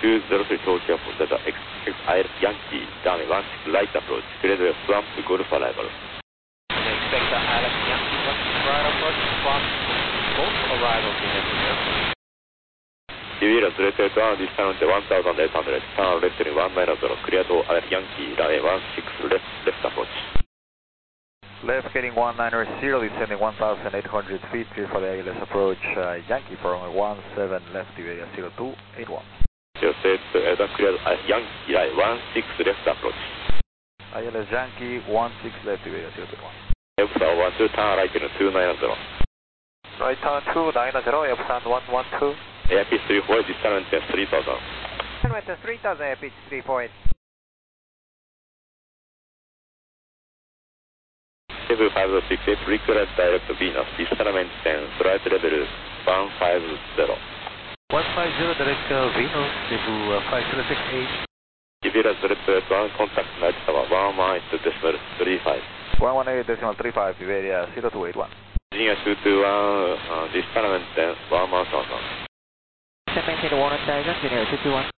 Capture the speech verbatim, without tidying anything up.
two zero three Tokyo for Delta X X I L Yankee, runway one six right approach, cleared swamp to Golf arrival. Expect the I L Yankee one six right approach, swamp Golf arrival to the Civil Authority ground distance one thousand eight hundred, turn left in one nine zero, cleared to I L Yankee, runway one six left, left approach. Left heading one nine zero, descending one thousand eight hundred feet, clear for the I L S approach, uh, Yankee for runway one seven left, area zero two eight one. Zero set, uh, cleared I L Yankee, runway one six left approach. I L S Yankee one six left, area zero two one. Epsilon one two, turn right in two nine zero. Right turn two nine zero, Epsilon one one two. Airpitch three four, distance three thousand. With the three thousand, Airpitch three four. F five six eight, required direct Venus, distance ten, flight level one five zero. one five zero, direct uh, Venus, F five zero six eight. Civil Authority one, contact night tower one one eight decimal three five. one one eight decimal three five, area zero two eight one. Virginia two two one, uh, distance ten, one one thousand. Maintain one on Tiger, Virginia two two one.